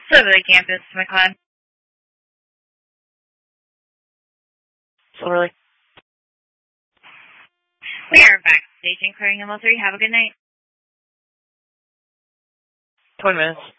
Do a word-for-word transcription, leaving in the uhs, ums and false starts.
Silverlake campus, McLeod. Silverlake. We are backstage and clearing M L three. Have a good night. twenty minutes.